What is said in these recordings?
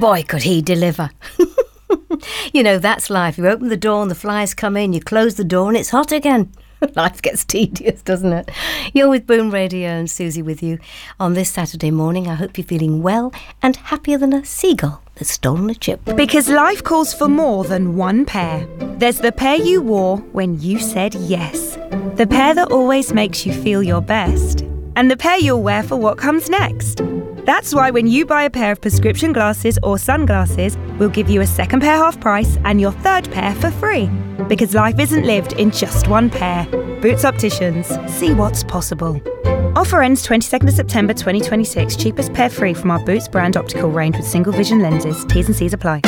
Boy, could he deliver. You know, that's life. You open the door and the flies come in. You close the door and it's hot again. Life gets tedious, doesn't it? You're with Boom Radio and Susie with you on this Saturday morning. I hope you're feeling well and happier than a seagull that's stolen a chip. Because life calls for more than one pair. There's the pair you wore when you said yes. The pair that always makes you feel your best. And the pair you'll wear for what comes next. That's why when you buy a pair of prescription glasses or sunglasses, we'll give you a second pair half price and your third pair for free. Because life isn't lived in just one pair. Boots Opticians. See what's possible. Offer ends 22nd of September 2026. Cheapest pair free from our Boots brand optical range with single vision lenses. T's and C's apply.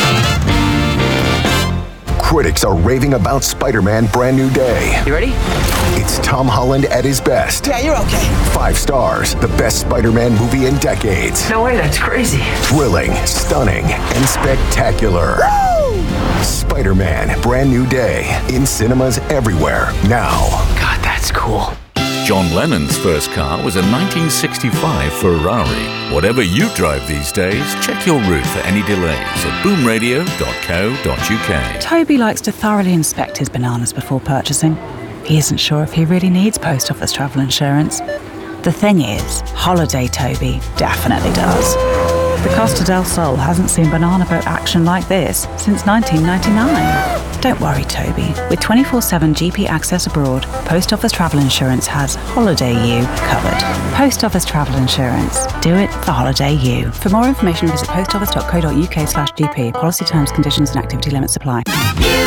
Critics are raving about Spider-Man Brand New Day. You ready? It's Tom Holland at his best. Yeah, you're okay. 5 stars, the best Spider-Man movie in decades. No way, that's crazy. Thrilling, stunning, and spectacular. Woo! Spider-Man Brand New Day in cinemas everywhere now. God, that's cool. John Lennon's first car was a 1965 Ferrari. Whatever you drive these days, check your route for any delays at boomradio.co.uk. Toby likes to thoroughly inspect his bananas before purchasing. He isn't sure if he really needs post office travel insurance. The thing is, Holiday Toby definitely does. The Costa del Sol hasn't seen banana boat action like this since 1999. Don't worry, Toby. With 24/7 GP access abroad, Post Office Travel Insurance has Holiday You covered. Post Office Travel Insurance. Do it for Holiday You. For more information, visit postoffice.co.uk/GP. Policy terms, conditions and activity limits apply.